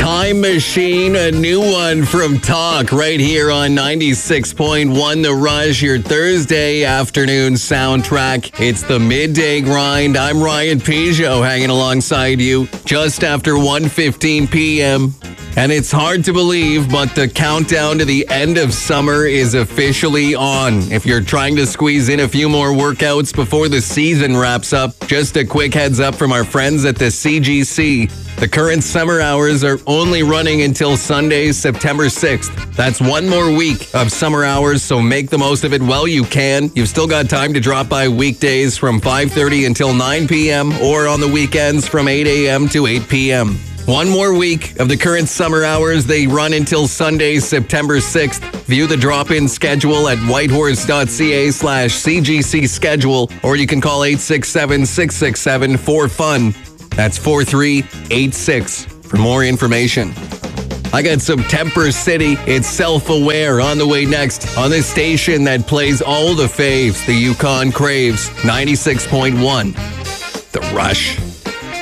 Time Machine, a new one from Talk right here on 96.1 The Rush, your Thursday afternoon soundtrack. It's the Midday Grind. I'm Ryan Peugeot hanging alongside you just after 1:15 p.m. And it's hard to believe, but the countdown to the end of summer is officially on. If you're trying to squeeze in a few more workouts before the season wraps up, just a quick heads up from our friends at the CGC. The current summer hours are only running until Sunday, September 6th. That's one more week of summer hours, so make the most of it while you can. You've still got time to drop by weekdays from 5:30 until 9 p.m. or on the weekends from 8 a.m. to 8 p.m. One more week of the current summer hours. They run until Sunday, September 6th. View the drop-in schedule at whitehorse.ca/CGC schedule, or you can call 867-667-4FUN. That's 4386 for more information. I got some Temper City. It's Self-Aware on the way next on this station that plays all the faves the Yukon craves. 96.1 The Rush.